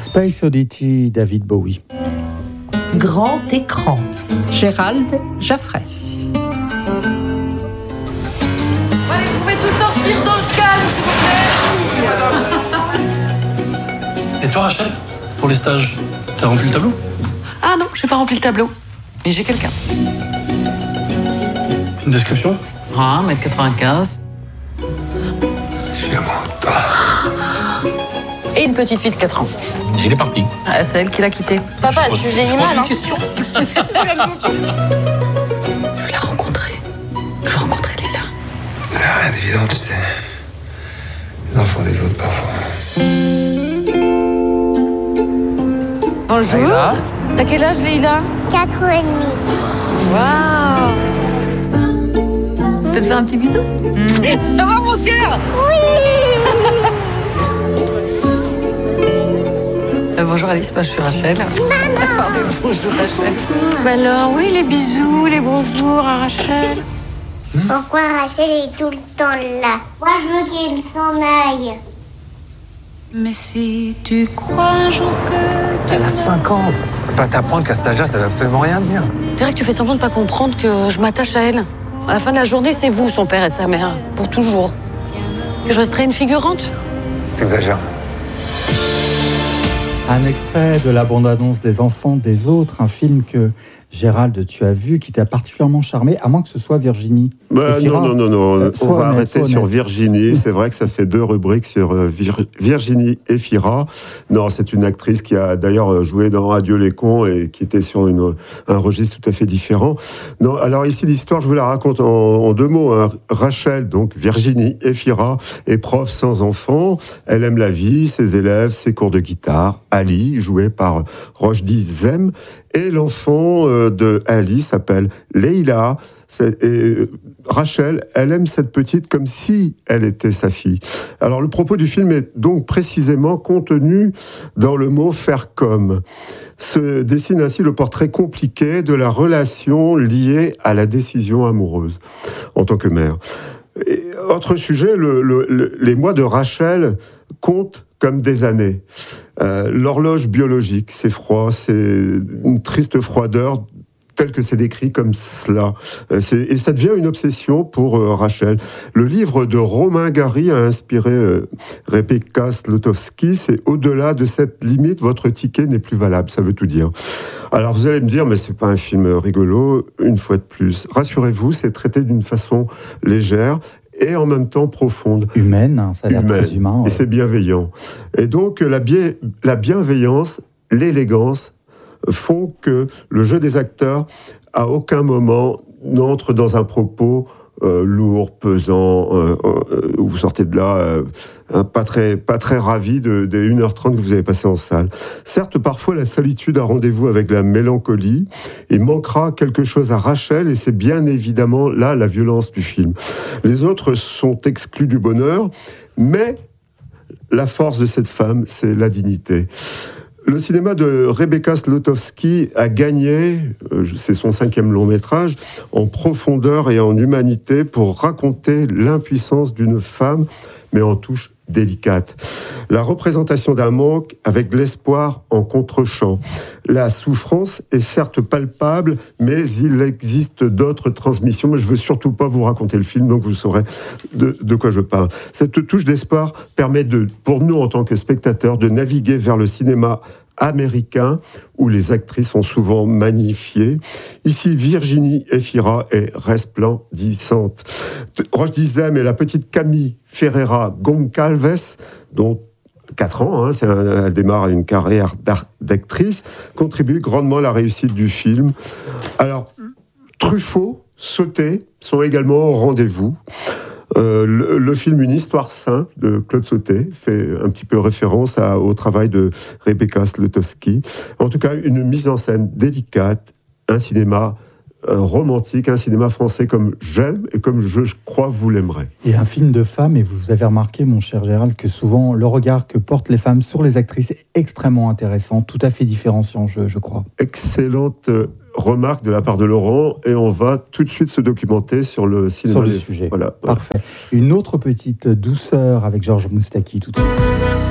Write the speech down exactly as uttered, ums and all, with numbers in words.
Space Oddity, David Bowie. Grand écran, Gérald Jaffrès. Allez, vous pouvez tous sortir dans le calme, s'il vous plaît. Et toi, Rachel, pour les stages, t'as rempli le tableau? Ah non, j'ai pas rempli le tableau. Mais j'ai quelqu'un. Une description? Ah, un mètre quatre-vingt-quinze. J'ai mon temps. Et une petite fille de quatre ans. Et il est parti. Ah, c'est elle qui l'a quitté. Papa, Je tu pose- génies je pose mal, une hein. question. Je veux la rencontrer. Je veux rencontrer Léla. Ça n'a rien d'évident, tu sais. Les enfants des autres, parfois. Bonjour. T'as quel âge, Léla? Quatre ans et demi. Waouh. Peut-être faire un petit bisou? Ça va, mon cœur? Euh, bonjour Alice, moi je suis Rachel. Pardon, bonjour Rachel. Bah alors, oui, les bisous, les bonjours à Rachel. Pourquoi Rachel est tout le temps là? Moi, je veux qu'il s'en aille. Mais si tu crois un jour que tu Elle a cinq ans. Pas t'apprendre qu'à cet âge-là, ça veut absolument rien dire. Je dirais que tu fais semblant de pas comprendre que je m'attache à elle. À la fin de la journée, c'est vous, son père et sa mère, pour toujours. Que je resterai une figurante. T'exagères. Un extrait de la bande-annonce des Enfants des autres, un film que Gérald, tu as vu, qui t'a particulièrement charmé, à moins que ce soit Virginie. Bah, Efira. non, non, non, non. Euh, On sois va honnête, arrêter sois sur honnête. Virginie. C'est vrai que ça fait deux rubriques sur euh, Vir- Virginie Efira. Non, c'est une actrice qui a d'ailleurs joué dans Adieu les cons et qui était sur une, un registre tout à fait différent. Non, alors ici, l'histoire, je vous la raconte en, en deux mots. Hein. Rachel, donc Virginie Efira, est prof sans enfant. Elle aime la vie, ses élèves, ses cours de guitare. Ali, joué par Rochdi Zem. Et l'enfant euh, de Ali s'appelle Leila. C'est, et, euh, Rachel, elle aime cette petite comme si elle était sa fille. Alors le propos du film est donc précisément contenu dans le mot « faire comme ». Se dessine ainsi le portrait compliqué de la relation liée à la décision amoureuse en tant que mère. Et, autre sujet, le, le, le, les mois de Rachel comptent comme des années. Euh, l'horloge biologique, c'est froid, c'est une triste froideur tel que c'est décrit comme cela. Euh, c'est, et ça devient une obsession pour euh, Rachel. Le livre de Romain Gary a inspiré euh, Rebecca Slotowski. C'est au-delà de cette limite, votre ticket n'est plus valable. Ça veut tout dire. Alors vous allez me dire, mais c'est pas un film rigolo, une fois de plus. Rassurez-vous, c'est traité d'une façon légère et en même temps profonde. Humaine, hein, ça a l'air Humaine. très humain. Ouais. Et c'est bienveillant. Et donc, la, bi- la bienveillance, l'élégance font que le jeu des acteurs, à aucun moment, n'entre dans un propos euh, lourd, pesant, euh, euh, où vous sortez de là euh, hein, pas très, pas très ravi de, de une heure trente que vous avez passé en salle. Certes, parfois, la solitude a rendez-vous avec la mélancolie. Il manquera quelque chose à Rachel, et c'est bien évidemment là la violence du film. Les autres sont exclus du bonheur, mais la force de cette femme, c'est la dignité. Le cinéma de Rebecca Slotowski a gagné, euh, c'est son cinquième long métrage, en profondeur et en humanité pour raconter l'impuissance d'une femme, mais en touche délicate. La représentation d'un manque avec l'espoir en contre-champ. La souffrance est certes palpable, mais il existe d'autres transmissions. Mais je ne veux surtout pas vous raconter le film, donc vous saurez de, de quoi je parle. Cette touche d'espoir permet de, pour nous en tant que spectateurs, de naviguer vers le cinéma américain, où les actrices sont souvent magnifiées. Ici, Virginie Efira est resplendissante. Rochdi Zem et la petite Camille Ferreira Goncalves, dont quatre ans, hein, c'est un, elle démarre une carrière d'actrice, contribuent grandement à la réussite du film. Alors, Truffaut, Sauté sont également au rendez-vous. Euh, le, le film Une histoire simple de Claude Sauté fait un petit peu référence à, au travail de Rebecca Slotowski. En tout cas, une mise en scène délicate, un cinéma euh, romantique, un cinéma français comme j'aime et comme je, je crois vous l'aimerez. Et un film de femmes, et vous avez remarqué, mon cher Gérald, que souvent le regard que portent les femmes sur les actrices est extrêmement intéressant, tout à fait différenciant, je, je crois. Excellente remarque de la part de Laurent, et on va tout de suite se documenter sur le cinéma. Sur le sujet. Voilà. Parfait. Une autre petite douceur avec Georges Moustaki tout de suite.